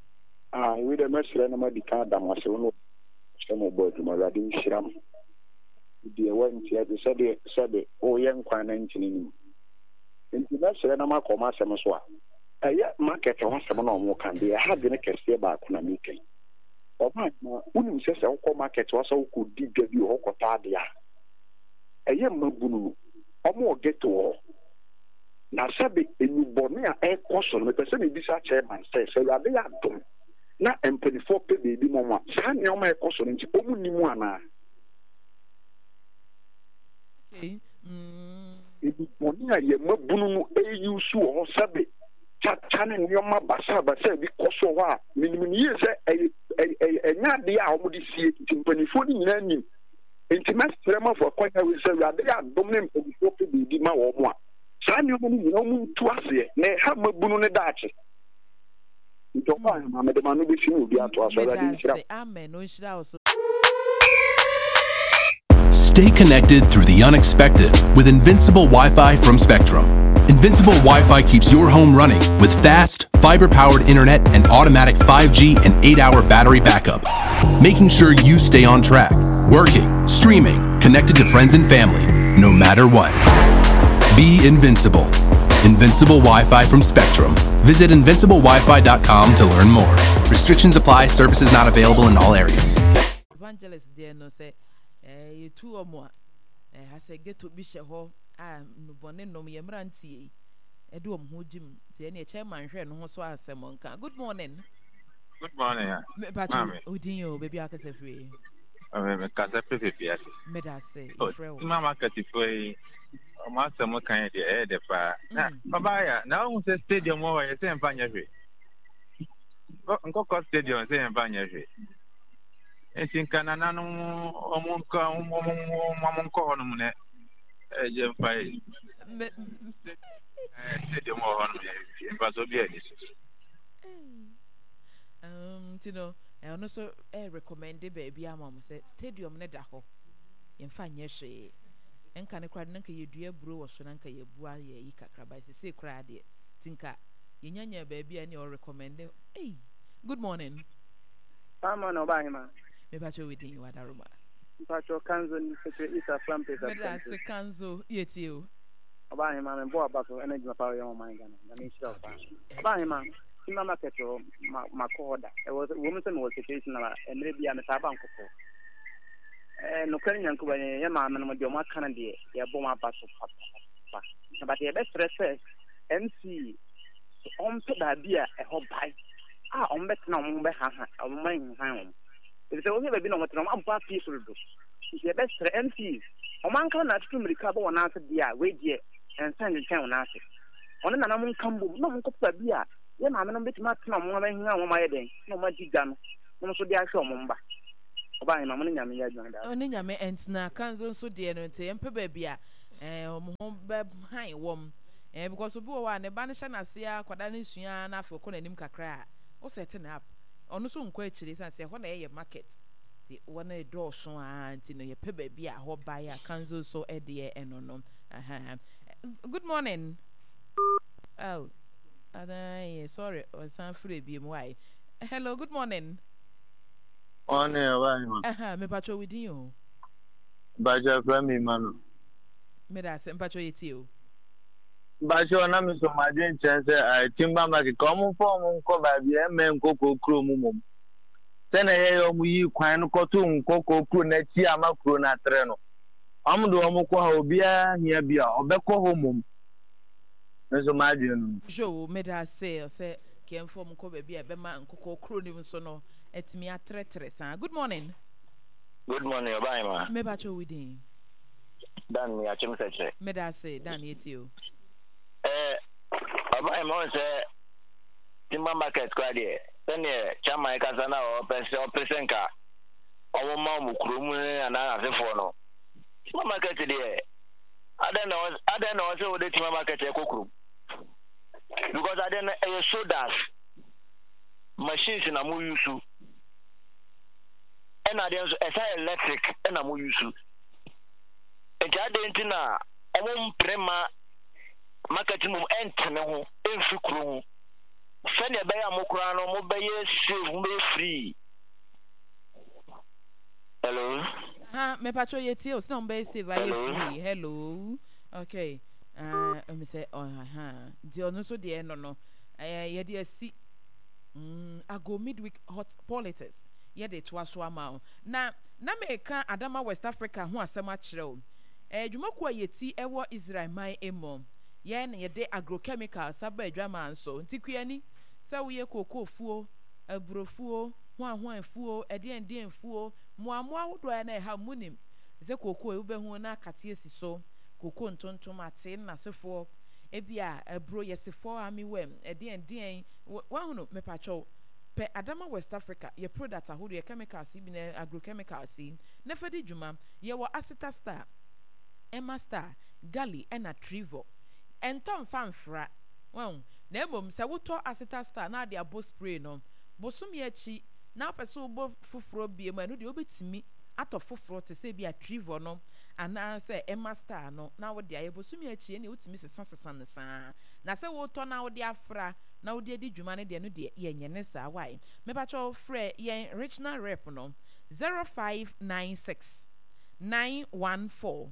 [SPEAKER 5] Ah, we the mesre na ma di kan da mo se wono mo boy mo radi shiram. Di e wan tie de se de se de o ye nkwan na ntini ni. Nti mesre na ma koma se mo so a. Eye market ho se mo na mo kan de ha de ne kese ba ko na mi kai. O ma na unu se se ko market wo so ko di gabi o ko ta de a. Eye mabunu omo geto na sabe enubone a e koso no pese na bisa chairman say say ade ya dom na empenifo pe bebi mo ma sa ne o ma e koso nti omu nimu ana
[SPEAKER 1] okay mm
[SPEAKER 5] enubone a ye mabunu no e yusu o sabe cha cha ne ne o ma basa basa bi koso wa minimini ye se e e enya de a omo di sie empenifo ni nyina nim enti mestre ma for kwanya we say ade ya dom ne empenifo pe bebi ma wo mo a sa ne omo ni no mu tu ase ne ha mabunu ne daache.
[SPEAKER 6] Stay connected through the unexpected with Invincible Wi-Fi from Spectrum. Invincible Wi-Fi keeps your home running with fast, fiber-powered internet and automatic five G and eight hour battery backup, making sure you stay on track, working, streaming, connected to friends and family, no matter what. Be invincible. Invincible Wi-Fi from Spectrum. Visit invincible wi fi dot com to learn more. Restrictions apply. Services not available in all areas.
[SPEAKER 1] Evangelist there no say eh you two or more eh has a get to be sheho ah no bone no me mrantie e do om ho jim tie na chairman hwe no ho so asem nka. Good morning.
[SPEAKER 7] Good morning.
[SPEAKER 1] Me pacho odin yo baby akase free.
[SPEAKER 7] Oh me kasa pepe piase.
[SPEAKER 1] Me da say
[SPEAKER 7] ifre wo. Mama katifoi o ma asem kan de e de pa. Na baba ya na wo se stadium wo ye se mpa nya hwe. Nkoko stadium se mpa nya hwe. Enti kana nanu omunka omunka hono ne e je mpa e. Stadium wo hono ye mpa so bia ni so.
[SPEAKER 1] Um tino e ono so e recommend baby amam say stadium ne da ho yemfa nya hwe enka ne kwad nanka yedua buro wo so nanka yebua ye yi kakra ba se kra de tinka yenyanya baby ani o recommend. Hey, good morning.
[SPEAKER 8] Mama no ba hima
[SPEAKER 1] me ba cho within wadaruma
[SPEAKER 8] pa cho kanzo ni secret isa from pesa
[SPEAKER 1] me da se kanzo yeti o
[SPEAKER 8] ba hima me bo abaso energy ma power yo man gana na me shira ba ba hima Timber Market o makoda e wo wo se no situation na emre bia me ta ba nkoko eh no kan nyanko ba ye ma me no de o ma kana de ye bo ma ba so pa na ba de be stress M C on pe da bia e ho bai ah on bet na on be ha ha on man ha on e se o se be no mo tro ma ba peaceful do ye be stress M C o man kan na tu mirika ba wona se dia we die and send the town after. On another one come, no one could be a yeah, I'm not bit much no more than my day, no more gun, no so the actual mumba. By my money, I'm here.
[SPEAKER 1] Only Yame and Sna Kanzo so dear no te and Pebebia, and home beb high warm. Eh, because we go on a banishan as ya, Quadanish for Conanim Cacra, or setting up. On the soon questions and say, when a market. The one a door show and in your Pebebia, or buy a Kanzo so a dear and no. Good morning. Oh, uh, sorry, or some free B M Y. Hello, good morning.
[SPEAKER 9] On air,
[SPEAKER 1] Aha, me patrol with you.
[SPEAKER 9] Baja Grammy man.
[SPEAKER 1] Me da sem patrol with you.
[SPEAKER 9] Baja na mi so my den chance I timba market come form ko ba bi e men koko kro mumum. Se na ye yo mu yi kwan no koto nkoko kro na chi ama kro na tre no. Am do am ko ha obi a hia bia obekọ ho mum. Nso ma den.
[SPEAKER 1] Jo me da say say kem form ko ba bia be ma nkoko kro ni so no. It's me a tretre sa. Good morning.
[SPEAKER 9] Good morning, Obama.
[SPEAKER 1] Me patrol with you.
[SPEAKER 9] Dan mi achim seche.
[SPEAKER 1] Me da say Dan yet you.
[SPEAKER 9] Eh, Obama say timber market kwa die. Sene chama e kasa na o pese o pesenka. Owo ma mu kuromu ana asefo no. Timber market die. Aden no aden no say o de timber market e kokuru. Because aden e sodas machines na mu use. And I didn't say electric and I'm use. And I didn't know I won't prema market mum entene in Fukru. Send a bear mokrano, mobile save me free. Hello?
[SPEAKER 1] Ha, me patrol yet you, no be save free. Hello. Okay. Uh, let me say, oh, ha. Dear no so dear no no. Uh, yeah, dear see. Mm, I go midweek hot politics. Yeah, they twaso amount. Na na me kan Adama West Africa ho asema kyerɛw. Eh dwumako yeti ewo Israel man emo. Ye na ye de agrochemicals aba adwama nso. Ntikuani sɛ wo ye kokofuo, abrofuo, ho ahoanfuo, ɛde ɛde mfuo, moamoa wodo ya na ɛha munim. Sɛ koko e wo behu na akate esi so. Koko ntontom ate na sefo. Ebia abro yesefo amiwem, ɛde ɛde wa hu no mepacho. Pe Adama West Africa ye product ahodo ye chemicals bi na agrochemicals na fadi dwuma ye wo Aceta Star, Emma Star, Gali ena Trivo entom famfra won na emom se woto Aceta Star na de abo spray no bosom ye chi na pese obo foforo bi ema no de obetimi ato foforo te se bi a Trivo no ana se Emma Star no na wo de aye bosom ye chi ne wotimi sesa sesa ne sa na se woto na wo de afra na wo de di dwuma ne de no de ye nyene sa why me ba cho frɛ ye regional rep no zero five nine six nine one four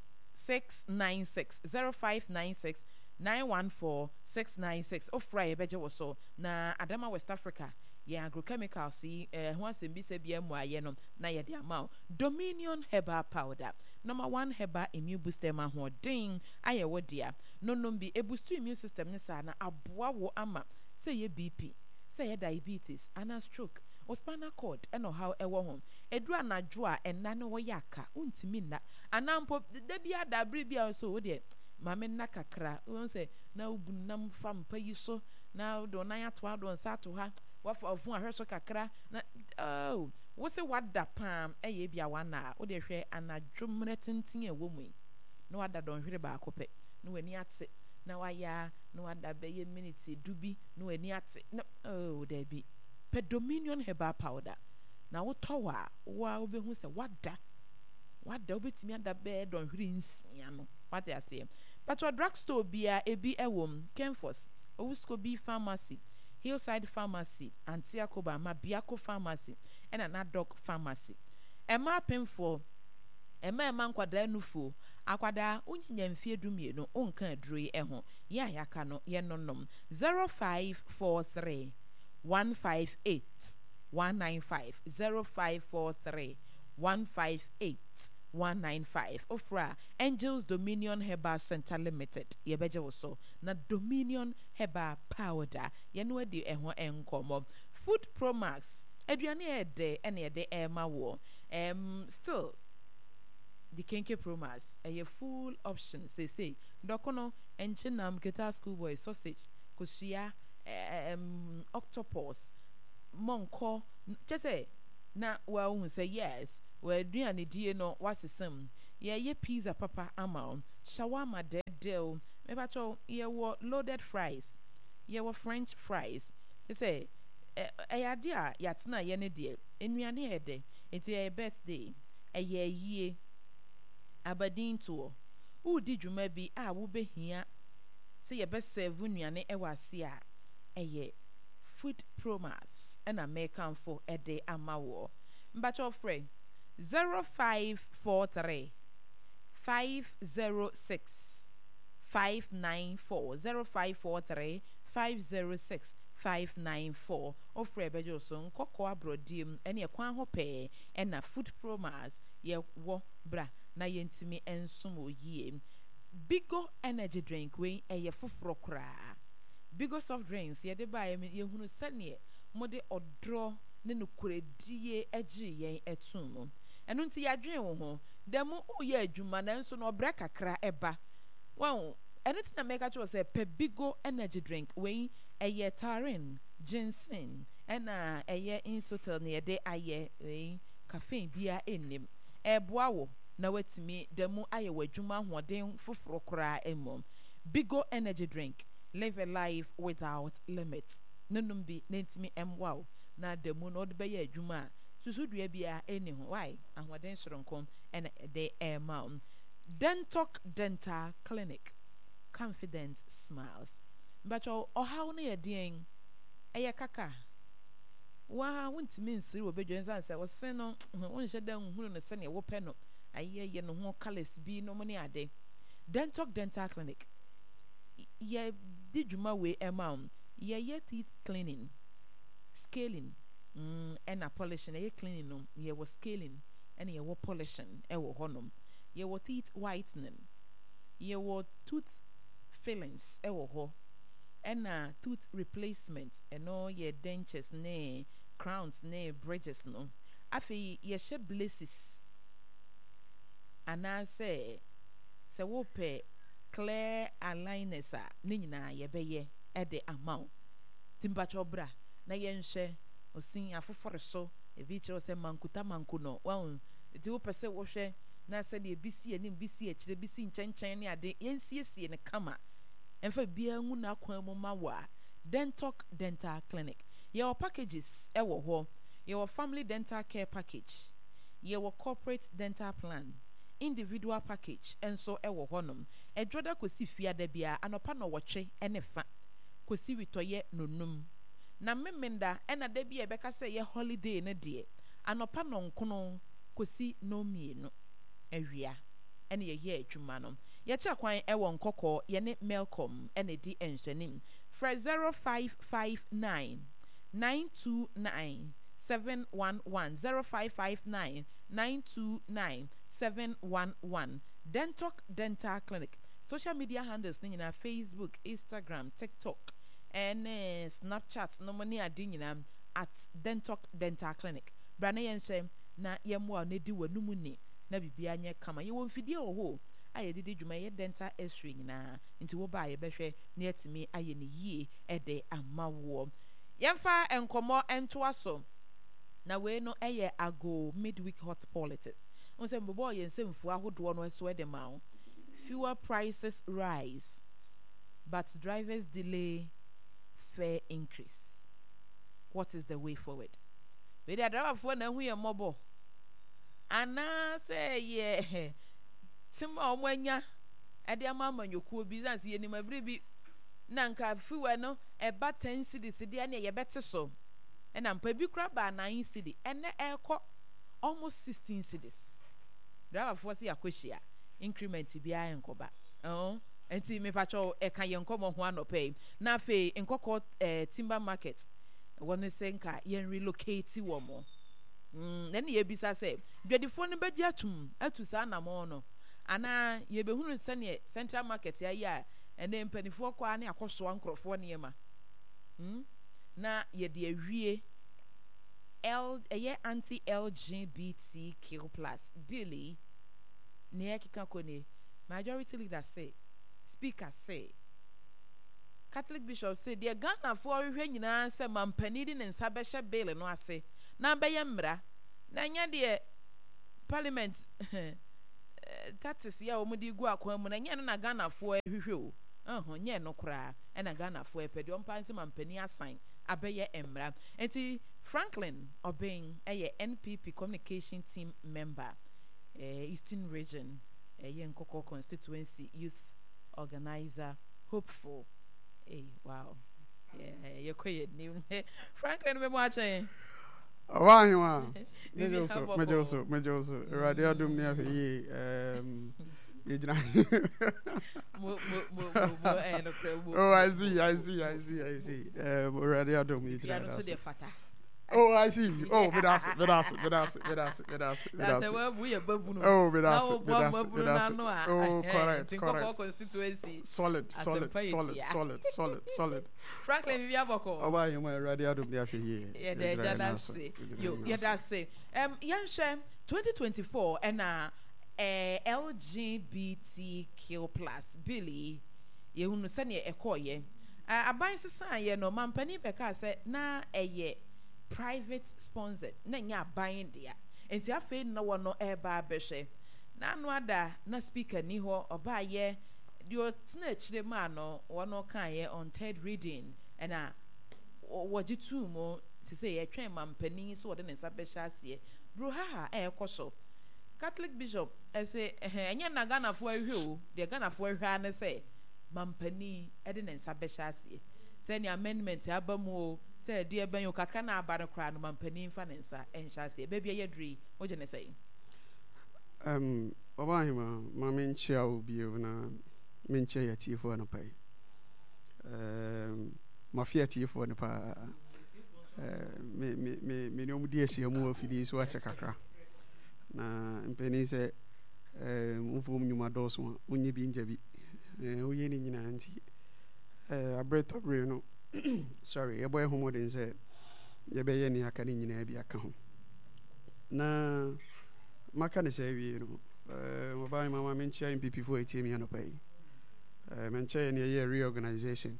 [SPEAKER 1] six nine six zero five nine six nine one four six nine six ofra ye beje wo so na Adama West Africa ye agrochemicals si eh ho asem bi se bia mu aye no na ye de amount Dominion herbal powder number one herbal immune booster ma ho ding aye wo dia no no bi e boost immune system ne sa na aboa wo ama say ye B P say ye diabetes ana stroke o spinal cord eno how e wo ho edu anadwo a enna ne wo yaka untimi na anampo da bia da bre bia so wo de mame na kakra won say na ubunam fam pa yi so na do na yato ado nsa to ha wafa ofun ahweso kakra na oh wo se wada pam eye bia wana wo de hwe anadwo mre tenten e wo mu no wada don hwere ba akopɛ no wani ate na waya no wada be ye minute dubi no wani ate no oh there be pe Dominion herbal powder na wo towa wa wo be hu se wada wada obetimi ada be don hwere nsia no what you say but your drugstore bia ebi ewom Kenfos Owuskobi Pharmacy, Hillside Pharmacy, Antiakoba Mabiako Pharmacy, and an Doc Pharmacy. Emma Penfo, Emma Manquadra Nufo, Aquada, Union Fiedumie, no unca drui eho, ya yakano, yenonom, zero five four three one five eight one nine five zero five four three one five eight. one nine five ofra Angels Dominion Herbal Center Limited yebeje woso na Dominion Herbal Powder yenwe di eho enkomo Food Promax aduane ede ene ede ema wo em still the Kenke Promas, a full option. Say, say, Dokono, and Chinam, Geta Schoolboy, sausage, Kushia, um, octopus, Monko, just say, na, well, who say yes, we're doing a dear no, what's the same? Yeah, ye pizza, papa, amount, shawarma, dead deal, maybe ye were loaded fries, ye were French fries. They say, a idea, yatsna, yenny dear, in your near day, it's a birthday. A year ye Aberdeen tour. Who did you maybe? I will be here. Say your best serve when you are ever see a year food promas and a make for a day a mawo. But your friend zero five four three five zero six five nine four zero five four three five zero six. five nine four or Frebe Joson, Cocoa Brodim, and your Quan Hope, and a food promas, ye wo bra, na yentimi and sumo ye. Bigo energy drink, way a ye fufro cra. Bigo soft drinks, ye de buy me, ye who send ye, mode or draw, nenu kure die edgy ye et sumo. And until ya dream ho, demo o ye juman and so no breka cra eba. Well, anything that make was a Pebigo energy drink, way a ye tarin, ginseng, and a ye insotel near de aye, a caffeine beer in him. E boawo, now it's me, the mo aye we juma wading for frocra emom. Bigo energy drink, live a life without limit. Nunum be nent me em wow, na the moon or the bay juma. Susu bia any why, and what then come and de air mountain. Dentalk Dental Clinic. Confident smiles. But oh, how near deing? Aya kaka. Wa won't mean Siri will be Jones answer was sent on one shed down who in the sunny open up. I hear ye no more colors be no money a day. Dental Dental Clinic. Ye did you my way amount? Ye ye teeth cleaning, scaling, mm, and a polishing, a cleaning them. Ye was scaling, and ye were polishing, a honum. Ye were teeth whitening. Ye were tooth fillings, e wo ho, and a tooth replacement, and all your dentures, nay, crowns, nay, bridges, no. Afi, ye she blesses. And I say, se wo pe clear aligners, nina ye be ye, at the amount. Timbacho bra, na yen she, o sing a for so, a vitro se mankuta mankuno, well, the two per se washe. Na said ye B C and B C H, the B C in Chen Chen, ya de N C S C and a comma. And for beer, Muna Quemo Mawa, Dentalk Dental Clinic. Your packages, ewo ho, your family dental care package, your corporate dental plan, individual package, and so ewo honum. A droda kosi fia de bia, and opano wache, and a fa kosi witoye no num. Na memenda, and a debia beka say ye holiday in a day, and opano kono kosi no me no. Area and ye ye jumanum. Yacha kwan ewon koko yene Melcom ene di enjenim. Fra zero five five nine nine two nine seven one one zero five five nine nine two nine seven one one. Dentalk Dental Clinic. Social media handles na Facebook, Instagram, TikTok, and uh, Snapchat no money adinina at Dentalk Dental Clinic. Brana yenshem na yemwa ne di wanumuni. Na bibia nye kama ye won fidie oho aye didi dwuma ye dental x-ray nyina nti wo ba ye behwe na yetimi aye ne yie ede amawo yemfa enkomo ento aso na we no eye ago midweek hot politics onse mbobo ye nsemfu ahodo no eso ede ma fuel prices rise but drivers delay fare increase. What is the way forward? We dey driver for na hu ye mobo ana say yeah tima omanya ade amama nyokuo business ye ni mavri bi na nka fiwe no eba ten cedis de na ye bete so na mpa bi kra ba nine cedi ene ekọ almost sixteen cedis driver for say akohia increment bi aye nkoba oh enti me pacho e kan ye nkomo ho anope na fe nkokọ eh, timber market won say nka ye relocate wo mo. Mm, then ye bisa say, Dredifo ni beji atum, atu sa na mo no. Ana ye be hunu sene Central Market ya ya, ene mpanifo kwa ne akoso ankrofo ne ma. Mm? Na ye de awie L ye anti L G B T Q plus Billy ne ekika ko ne majority leader say speaker say Catholic bishop say the Ghana for hwe nyina say mampani di ne nsa be hye bill no ase na be ye mra na nya de parliament that is ya omudi gu akwan mu na nya na Ghana for hwehwe o ehho nya no kra e na Ghana for epedi ompanse mampani assign abeye emra enti Franklin Obeng eye N P P communication team member eh, Eastern Region eh, Yenkoko constituency youth organizer hopeful. Hey, wow. Yeah, you're quite new. Franklin, me watching.
[SPEAKER 10] Why you are? Mejoso, mejoso, mejoso. Radio dum ne afi um Oh, I see, I see, I see, I see. Um, radio dum yidra. Oh, I see. Oh, bedas, bedas, bedas, bedas, bedas, bedas. Oh, bedas, bedas, bedas. Oh, correct, correct. Solid, solid, solid, solid, solid, solid.
[SPEAKER 1] Franklin, we have a call.
[SPEAKER 10] Oh, why you my radio dum there for here?
[SPEAKER 1] Yeah, yeah, that's it. You, yeah, that's it. Um, Yanshe, twenty twenty-four, and uh, L G B T Q plus Billy, you who send ye a call ye. I buy society no man penny because na a ye. Private sponsored na nya buying dia enti afi na wono eba behwe na no ada na speaker ni ho oba ye di otna chire ma no wono kan ye on third reading na woji tu mo se se ye twen mampani so wode ne nsa behwe ase bro ha ha e koso Catholic bishop e se enya na Ghana fo ahwe o de Ghana fo ahwe an se mampani e de ne nsa behwe ase se ni amendment abamu say dear ben you kakra na aba no kra no mampani mfa ne nsa enhya se be bia yedri o je ne say
[SPEAKER 10] um oba hima ma menchia obi na menchia ya tifo no pai um mafia tifo no pa eh me me me me no mudi ehia mu afidi so ache kakra na mpeni se eh mfom nyuma doso onye bi nja bi eh oye ni nyina anti eh abreto bre no sorry ye boy homo den say ye be ye ni aka ni nyina bi aka ho na maka ne say wi no eh mo ba mama men chia N P P for eighty mi anopai eh men chia ni ye reorganization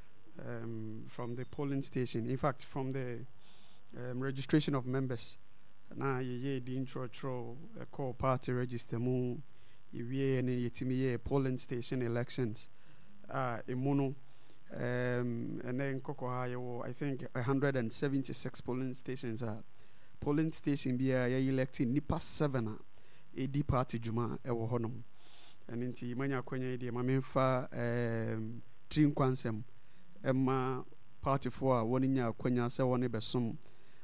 [SPEAKER 10] um from the polling station, in fact from the um, registration of members na ye ye di intro tro a call party register mu ye wi ni yetimi ye polling station elections ah uh, imuno um and then Koko Hayo, I think one hundred seventy-six polling stations are polling station be a electing nipa seven a D party juma e wo honom and inti manya kwanya de ma memfa um trin kwansem emma party for a woni nya kwanya se woni besom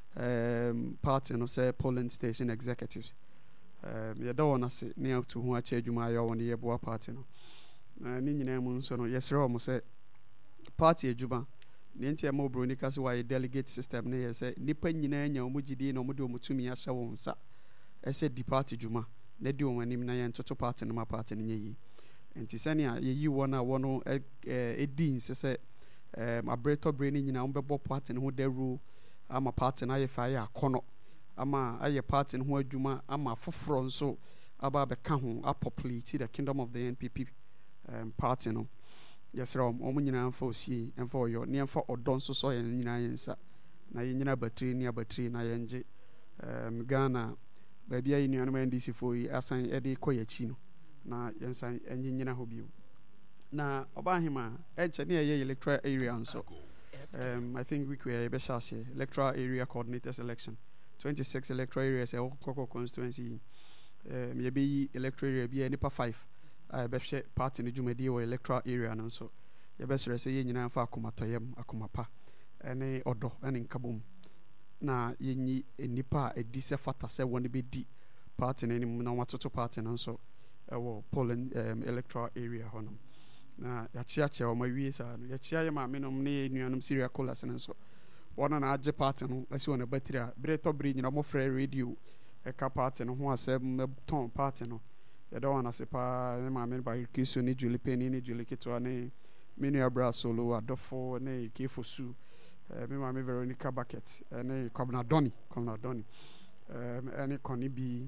[SPEAKER 10] um party no say polling station executives um ye da wona se ne to ho a che juma ya woni ye bo party no na ni nyina mu nso no yesre o mo se party ejuma nenti e mo broni kasi why delegate system ne yese nipa nyina nya omugidi na omudi omutumi ahye won sa ese di party juma na di won anim na ye ntoto party no ma party ne yi enti sane a ye yi won a wono edin se se um abreto brani nyina ombebo party ne ho daru ama party na ye fa ya akono ama aye party ne ho adwuma ama foforo nso aba be ka ho apopulate the kingdom of the N P P um, party no. Yes, Rom, Omunina for see and for your near for or don so so and yinsa. Na yina battery near battery na yenji um Ghana baby I knew an D C for you assign Eddie Koyachino. Na yensan and yina hobu. Na Obahima, edge near ye electoral area and so. Um I think we create a Beshasi electoral area coordinators election. Twenty six electoral areas a Coco constituency. Um ye be electoral area be a nipa five. I be party ni jumedi or electoral area and so ye best say ye nyina fa akomatoyem akomapa ene odo ene nkabom na ye nyi enipa edi se fata se woni be di party ni na watoto party na so e wo polling um, electoral area honom na ya chia chia o mawie sa no ya chia ye ma me no ne nuanom serial callers na so wona na age party no ase wona battery a breto bridge nyina mo frɛ radio e ka party no ho asem ton party no ya don't wanna say pa ma me ba kisu ni Julie Penny ni Julie Kito ni menu abra solo adofo ni kefosu me ma me Veronica Bucket ni Kobna Doni Kobna Doni um any koni bi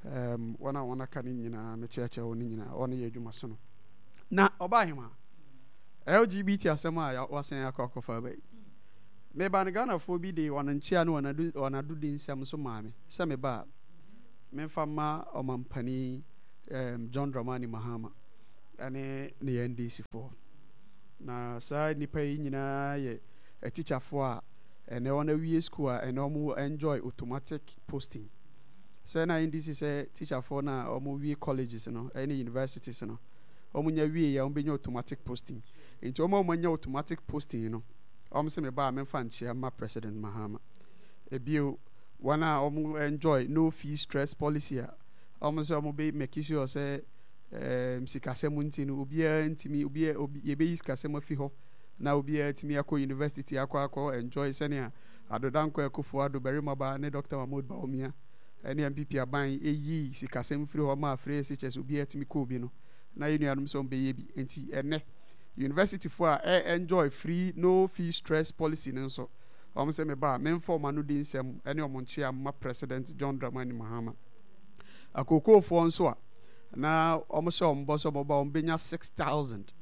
[SPEAKER 10] um, wana wana ka ne nyinaa mekyerɛkyerɛ wo ne nyinaa ɔne yɛ adwuma so no na ɔba hema L G B T asɛm a wasan akɔ akɔfa ba yi meba ne Ghanafoɔ bi de ɔno nkyia no ɔnado de nsɛm so maame sɛ meba memfa ma ɔmampani um, John Dramani Mahama ɛne ne N D C foɔ na saa nipa yi nyinaa yɛ atikyafo a ɛnɛ wɔn awie school a ɛnɛ wɔn enjoy automatic posting sɛ na N D C sɛ teacherfoɔ na wɔn wie colleges no ɛne universities no wɔn nya wie yɛ wɔn bɛnya automatic posting nti wɔn a wɔn nya automatic posting no wɔn sɛ meba a memfa nkyia ma President Mahama ebio wɔn a wɔn enjoy no fee stress policy a wɔn sɛ wɔn bɛ make sure sɛ Um, sikasɛm nti no obiara ntimi obiara obi yɛbɛyi sikasɛm afi hɔ na obiara ntimi akɔ university akɔ akɔ enjoy sɛnea adodankɔ akɔfo ado barima ba ne Doctor Mahmoud Bawumia ɛne M P P aban ɛyi sikasɛm firi hɔ ma afre S H S obiara ntimi kɔ obi no na yɛ nuanom sɛ ɔmbɛyɛ bi nti ɛnɛ university fo a ɛ enjoy free no fee stress policy ne nso ɔmo sɛ me ba memfa ɔma no de nsɛm ɛne ɔmo nkyea ma President John Dramani Mahama akokoofoɔ nso a na almost on boss of about benya six thousand